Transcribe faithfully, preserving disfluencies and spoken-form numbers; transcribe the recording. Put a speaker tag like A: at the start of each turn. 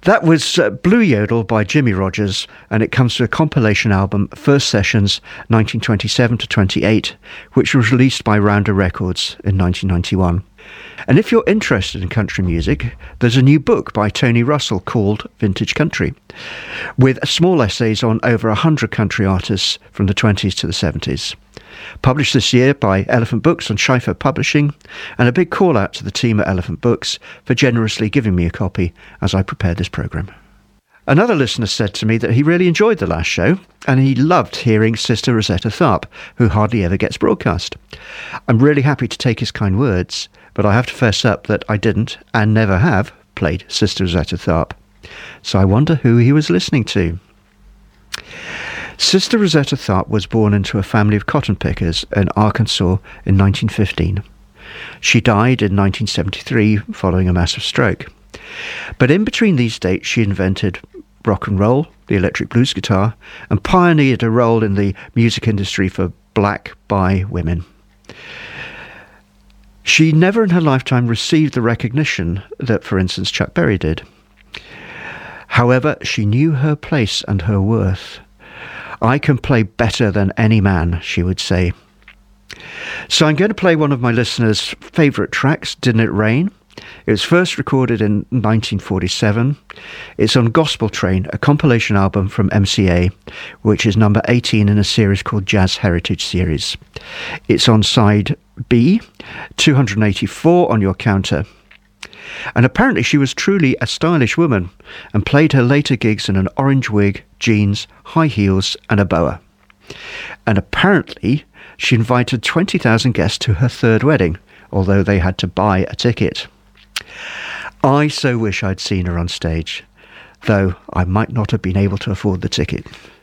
A: That was uh, Blue Yodel by Jimmy Rogers, and it comes to a compilation album, First Sessions, nineteen twenty-seven to twenty-eight, which was released by Rounder Records in nineteen ninety-one. And if you're interested in country music, there's a new book by Tony Russell called Vintage Country, with small essays on over one hundred country artists from the twenties to the seventies. Published this year by Elephant Books and Schiffer Publishing, and a big call out to the team at Elephant Books for generously giving me a copy as I prepared this programme. Another listener said to me that he really enjoyed the last show, and he loved hearing Sister Rosetta Tharpe, who hardly ever gets broadcast. I'm really happy to take his kind words, but I have to fess up that I didn't, and never have, played Sister Rosetta Tharpe. So I wonder who he was listening to. Sister Rosetta Tharpe was born into a family of cotton pickers in Arkansas in nineteen fifteen. She died in nineteen seventy-three following a massive stroke. But in between these dates, she invented rock and roll, the electric blues guitar, and pioneered a role in the music industry for black bi women. She never in her lifetime received the recognition that, for instance, Chuck Berry did. However, she knew her place and her worth. I can play better than any man, she would say. So I'm going to play one of my listeners' favourite tracks, Didn't It Rain? It was first recorded in nineteen forty-seven. It's on Gospel Train, a compilation album from M C A, which is number eighteen in a series called Jazz Heritage Series. It's on side B, two hundred eighty-four on your counter. And apparently she was truly a stylish woman and played her later gigs in an orange wig, jeans, high heels and a boa. And apparently she invited twenty thousand guests to her third wedding, although they had to buy a ticket. I so wish I'd seen her on stage, though I might not have been able to afford the ticket.